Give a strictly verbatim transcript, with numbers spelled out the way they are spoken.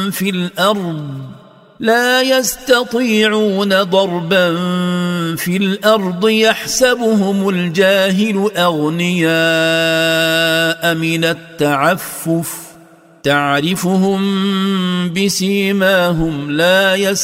في الأرض لا يستطيعون ضربا في الأرض يحسبهم الجاهل أغنياء من التعفف تعرفهم بسيماهم لا يستطيعون